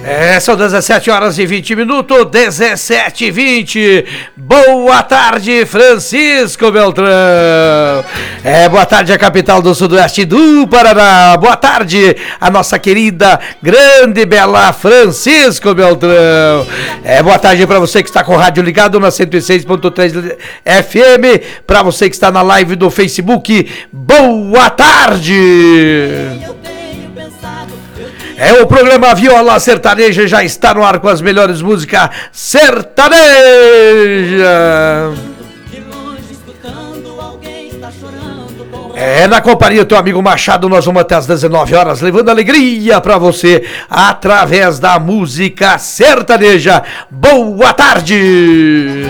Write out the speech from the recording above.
São 17 horas e 20 minutos, 17h20. Boa tarde, Francisco Beltrão. Boa tarde, a capital do sudoeste do Paraná. Boa tarde, a nossa querida, grande, bela Francisco Beltrão. Boa tarde para você que está com o rádio ligado na 106.3 FM. Para você que está na live do Facebook, boa tarde. O programa Viola Sertaneja já está no ar com as melhores músicas sertanejas. Na companhia do teu amigo Machado, nós vamos até às 19 horas, levando alegria para você através da música sertaneja. Boa tarde!